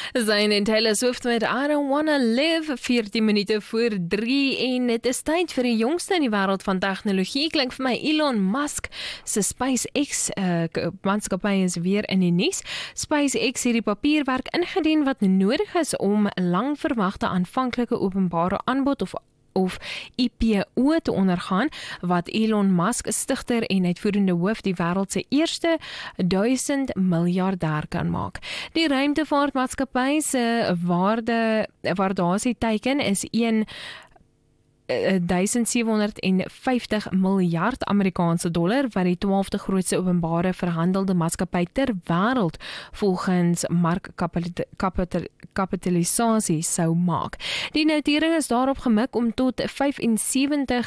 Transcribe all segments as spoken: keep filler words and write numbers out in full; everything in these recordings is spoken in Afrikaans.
Zijn en Taylor Swift met I Don't Wanna Live, veertien minute voor drie, en het is tyd vir die jongste in die wêreld van tegnologie. Klink vir my Elon Musk se SpaceX uh, maatskappy is weer in die nuus. SpaceX het die papierwerk ingedien wat nodig is om lang verwagte aanvanklike openbare aanbod of of I P O te ondergaan, wat Elon Musk, stigter en uitvoerende hoof, die wêreld se eerste duisend miljardêr kan maak. Die ruimtevaartmaatskappy se waarde waardasie teiken is een duisend sewenhonderdvyftig miljard Amerikaanse dollar, wat die twaalfde grootste openbare verhandelde maatskappy ter wêreld volgens markkapitalisasie sou maak. Die notering is daarop gemik om tot vyfensewentig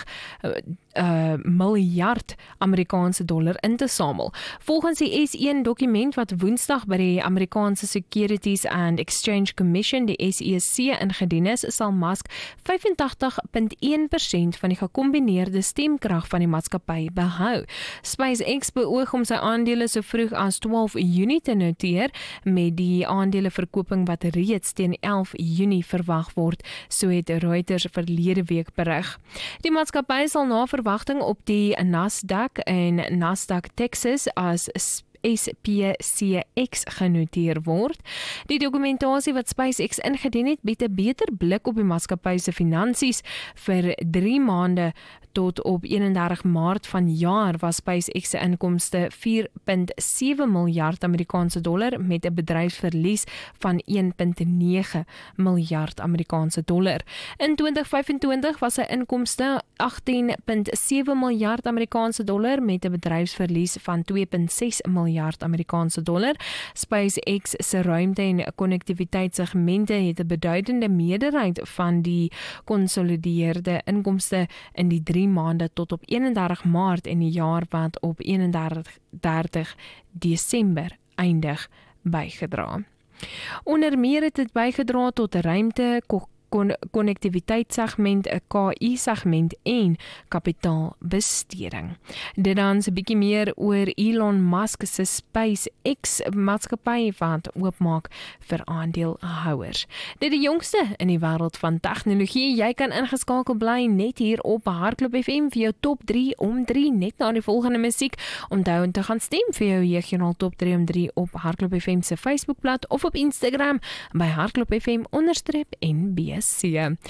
Uh, miljard Amerikaanse dollar in te samel. Volgens die S een dokument wat Woensdag by die Amerikaanse Securities and Exchange Commission, die S E C, ingedien is, sal Musk vyfentagtig komma een persent van die gekombineerde stemkrag van die maatskappy behou. SpaceX beoog om sy aandele so vroeg as twaalf Junie te noteer, met die aandeleverkoping wat reeds teen elf Junie verwag word, so het Reuters verlede week berig. Die maatskappy sal na verwagting op die Nasdaq en Nasdaq Texas as S P C X genoteer word. Die dokumentasie wat SpaceX ingedien het, bied 'n beter blik op die maatskappy se finansies. Vir drie maande tot op eenendertig Maart van jaar was SpaceX se inkomste vier komma sewe miljard Amerikaanse dollar met 'n bedryfsverlies van een komma nege miljard Amerikaanse dollar. In twintig vyfentwintig was sy inkomste agttien komma sewe miljard Amerikaanse dollar met 'n bedryfsverlies van twee komma ses miljard Amerikaanse dollar. SpaceX se ruimte en konnektiwiteitssegmente het 'n beduidende meerderheid van die konsolideerde inkomste in die drie maande tot op eenendertig Maart in die jaar wat op eenendertig Desember eindig bygedra. Onder meer het dit bygedra tot ruimte, konnektiwiteitssegment, 'n K I-segment en kapitaalbesteding. Dit dan 'n bietjie meer oor Elon Musk se SpaceX maatskappy wat oopmaak vir aandeelhouers. Dit die jongste in die wêreld van tegnologie. Jy kan ingeskakel bly net hier op Hardklop F M vir jou top drie om drie, net na die volgende musiek. Onthou om te gaan stem vir jou regionaal top drie om drie op Hardklop F M se Facebookblad of op Instagram by Hardklop F M onderstreep N B C.